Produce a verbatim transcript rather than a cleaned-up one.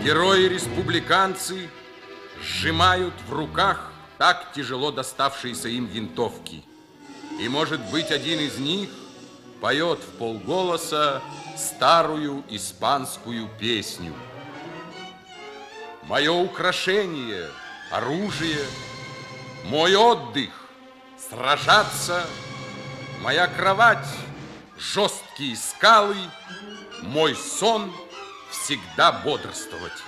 Герои-республиканцы сжимают в руках так тяжело доставшиеся им винтовки. И, может быть, один из них поет в полголоса старую испанскую песню. Мое украшение, оружие, мой отдых — сражаться, моя кровать — жесткие скалы, мой сон — всегда бодрствовать.